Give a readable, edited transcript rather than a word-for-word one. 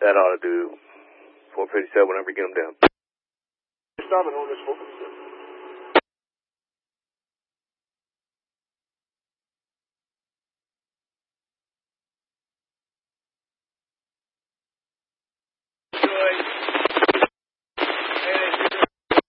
That ought to do 457 whenever you get them down. Stopping on this 457.